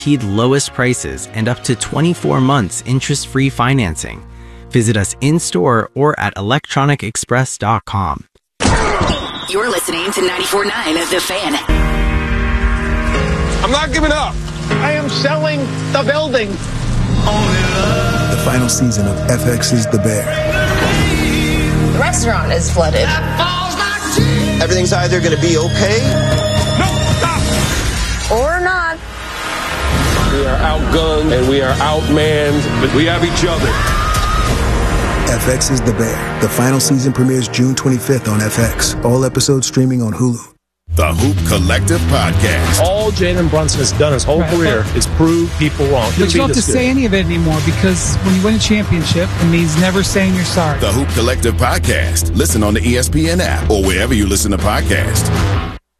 guaranteed lowest prices and up to 24 months interest-free financing. Visit us in-store or at electronicexpress.com. You're listening to 94.9 The Fan. I'm not giving up. I am selling the building. The final season of FX's The Bear. The restaurant is flooded. Everything's either going to be okay, or not. We are outgunned and we are outmanned, but we have each other. FX's The Bear. The final season premieres June 25th on FX. All episodes streaming on Hulu. The Hoop Collective Podcast. All Jalen Brunson has done his whole career is prove people wrong. But you don't have to say any of it anymore, because when you win a championship, it means never saying you're sorry. The Hoop Collective Podcast. Listen on the ESPN app or wherever you listen to podcasts.